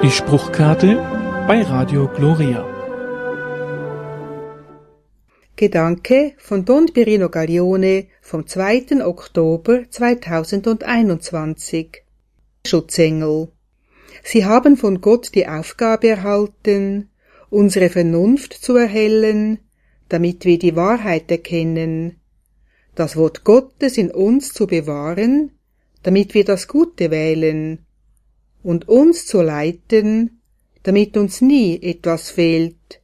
Die Spruchkarte bei Radio Gloria. Gedanke von Don Pirino Gaglione vom 2. Oktober 2021. Schutzengel. Sie haben von Gott die Aufgabe erhalten, unsere Vernunft zu erhellen, damit wir die Wahrheit erkennen, das Wort Gottes in uns zu bewahren, damit wir das Gute wählen, und uns zu leiten, damit uns nie etwas fehlt,